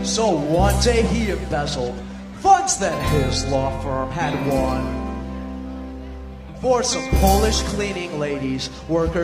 So one day he embezzled funds that his law firm had won for some Polish cleaning ladies, workers